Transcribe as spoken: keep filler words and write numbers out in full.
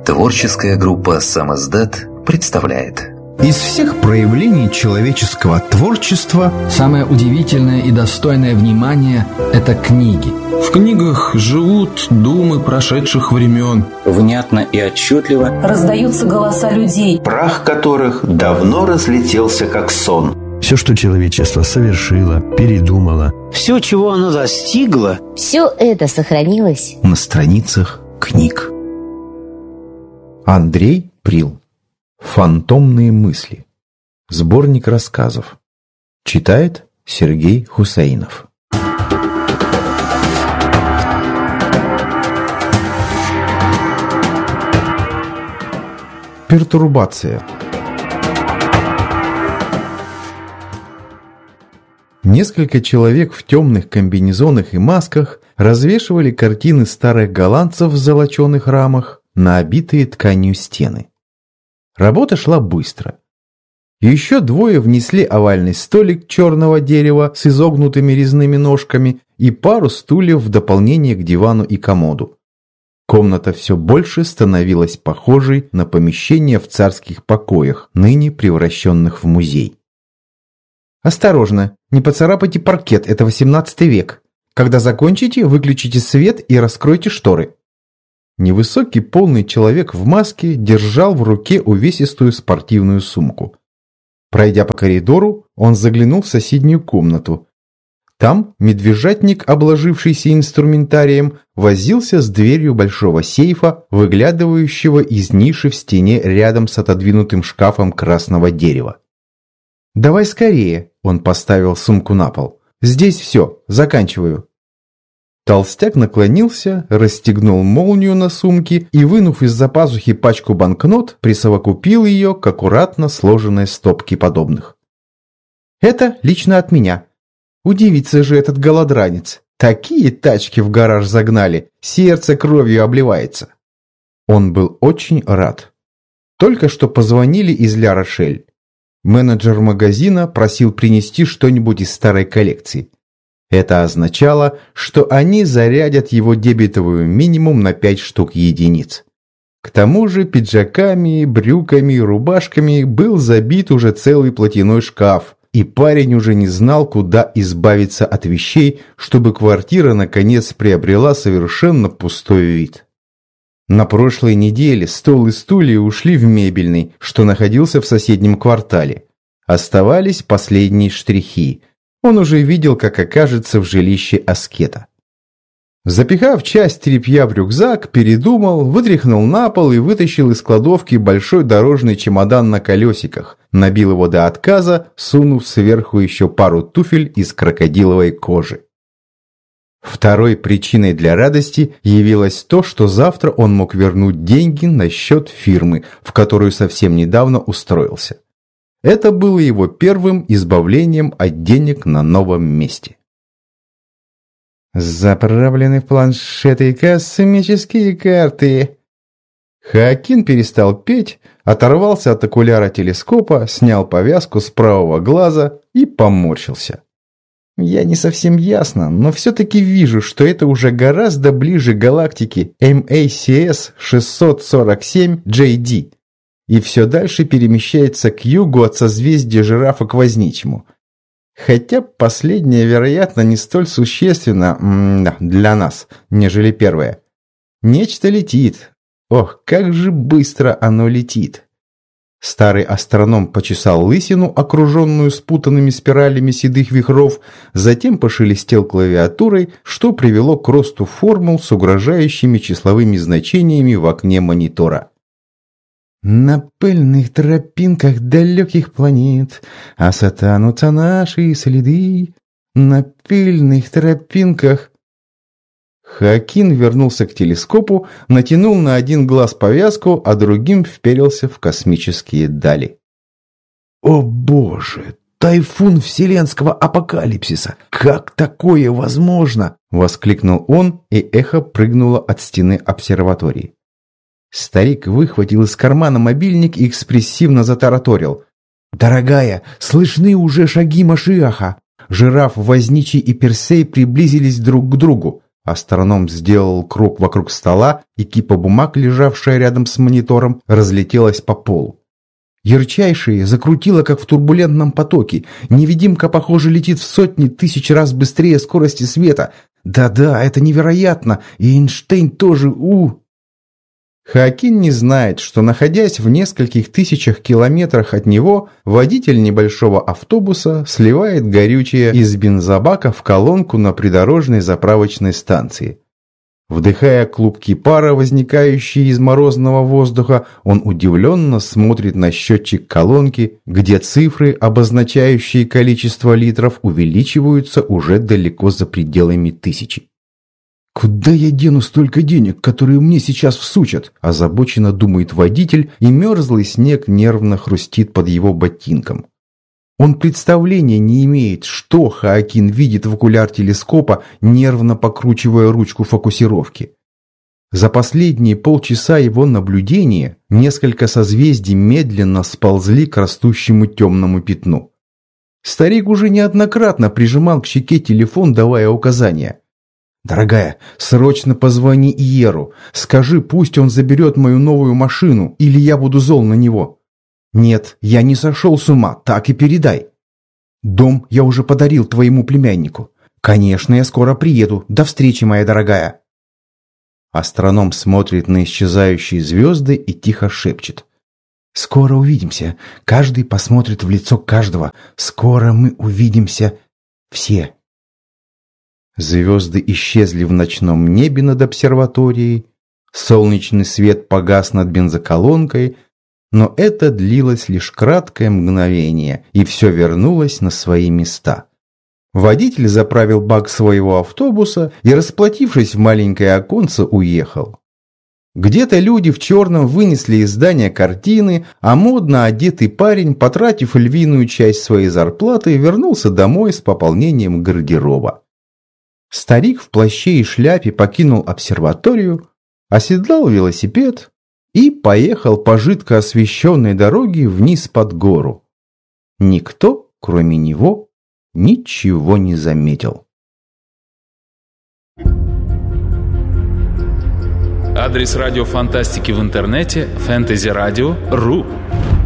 Творческая группа «Самоздат» представляет. Из всех проявлений человеческого творчества самое удивительное и достойное внимания – это книги. В книгах живут думы прошедших времен. Внятно и отчетливо раздаются голоса людей, прах которых давно разлетелся как сон. Все, что человечество совершило, передумало, все, чего оно достигло, все это сохранилось на страницах книг. Андрей Прил. «Фантомные мысли». Сборник рассказов. Читает Сергей Хусаинов. Пертурбация. Несколько человек в темных комбинезонах и масках развешивали картины старых голландцев в золоченых рамах на обитые тканью стены. Работа шла быстро. Еще двое внесли овальный столик черного дерева с изогнутыми резными ножками и пару стульев в дополнение к дивану и комоду. Комната все больше становилась похожей на помещение в царских покоях, ныне превращенных в музей. «Осторожно, не поцарапайте паркет, это восемнадцатый век. Когда закончите, выключите свет и раскройте шторы». Невысокий полный человек в маске держал в руке увесистую спортивную сумку. Пройдя по коридору, он заглянул в соседнюю комнату. Там медвежатник, обложившийся инструментарием, возился с дверью большого сейфа, выглядывающего из ниши в стене рядом с отодвинутым шкафом красного дерева. «Давай скорее», – он поставил сумку на пол. «Здесь все, заканчиваю». Толстяк наклонился, расстегнул молнию на сумке и, вынув из-за пазухи пачку банкнот, присовокупил ее к аккуратно сложенной стопке подобных. «Это лично от меня. Удивится же этот голодранец. Такие тачки в гараж загнали, сердце кровью обливается». Он был очень рад. Только что позвонили из Ля-Рошель. Менеджер магазина просил принести что-нибудь из старой коллекции. Это означало, что они зарядят его дебетовую минимум на пять штук единиц. К тому же пиджаками, брюками и рубашками был забит уже целый платяной шкаф, и парень уже не знал, куда избавиться от вещей, чтобы квартира наконец приобрела совершенно пустой вид. На прошлой неделе стол и стулья ушли в мебельный, что находился в соседнем квартале. Оставались последние штрихи. Он уже видел, как окажется в жилище аскета. Запихав часть тряпья в рюкзак, передумал, вытряхнул на пол и вытащил из кладовки большой дорожный чемодан на колесиках, набил его до отказа, сунув сверху еще пару туфель из крокодиловой кожи. Второй причиной для радости явилось то, что завтра он мог вернуть деньги на счет фирмы, в которую совсем недавно устроился. Это было его первым избавлением от денег на новом месте. Заправлены в планшеты космические карты. Хоакин перестал петь, оторвался от окуляра телескопа, снял повязку с правого глаза и поморщился. Я не совсем ясно, но все-таки вижу, что это уже гораздо ближе к галактике эм эй си эс шестьсот сорок семь джей ди. И все дальше перемещается к югу от созвездия жирафа к возничему. Хотя последнее, вероятно, не столь существенно м-да, для нас, нежели первое. Нечто летит. Ох, как же быстро оно летит. Старый астроном почесал лысину, окруженную спутанными спиралями седых вихров, затем пошелестел клавиатурой, что привело к росту формул с угрожающими числовыми значениями в окне монитора. На пыльных тропинках далеких планет останутся наши следы. На пыльных тропинках... Хоакин вернулся к телескопу, натянул на один глаз повязку, а другим вперился в космические дали. «О боже! Тайфун вселенского апокалипсиса! Как такое возможно?» – воскликнул он, и эхо прыгнуло от стены обсерватории. Старик выхватил из кармана мобильник и экспрессивно затараторил. «Дорогая, слышны уже шаги Машиаха. Жираф, Возничий и Персей приблизились друг к другу. Астроном сделал круг вокруг стола, и кипа бумаг, лежавшая рядом с монитором, разлетелась по полу. Ярчайшее закрутило, как в турбулентном потоке. Невидимка, похоже, летит в сотни тысяч раз быстрее скорости света. Да-да, это невероятно, и Эйнштейн тоже, у... Хоакин не знает, что, находясь в нескольких тысячах километрах от него, водитель небольшого автобуса сливает горючее из бензобака в колонку на придорожной заправочной станции. Вдыхая клубки пара, возникающие из морозного воздуха, он удивленно смотрит на счетчик колонки, где цифры, обозначающие количество литров, увеличиваются уже далеко за пределами тысячи. «Куда я дену столько денег, которые мне сейчас всучат?» – озабоченно думает водитель, и мерзлый снег нервно хрустит под его ботинком. Он представления не имеет, что Хоакин видит в окуляр телескопа, нервно покручивая ручку фокусировки. За последние полчаса его наблюдения несколько созвездий медленно сползли к растущему темному пятну. Старик уже неоднократно прижимал к щеке телефон, давая указания. «Дорогая, срочно позвони Иеру. Скажи, пусть он заберет мою новую машину, или я буду зол на него. Нет, я не сошел с ума, так и передай. Дом я уже подарил твоему племяннику. Конечно, я скоро приеду. До встречи, моя дорогая». Астроном смотрит на исчезающие звезды и тихо шепчет. «Скоро увидимся. Каждый посмотрит в лицо каждого. Скоро мы увидимся все». Звезды исчезли в ночном небе над обсерваторией, солнечный свет погас над бензоколонкой, но это длилось лишь краткое мгновение, и все вернулось на свои места. Водитель заправил бак своего автобуса и, расплатившись в маленькое оконце, уехал. Где-то люди в черном вынесли из здания картины, а модно одетый парень, потратив львиную часть своей зарплаты, вернулся домой с пополнением гардероба. Старик в плаще и шляпе покинул обсерваторию, оседлал велосипед и поехал по жидко освещенной дороге вниз под гору. Никто, кроме него, ничего не заметил. Адрес радио фантастики в интернете фэнтези радио точка ру.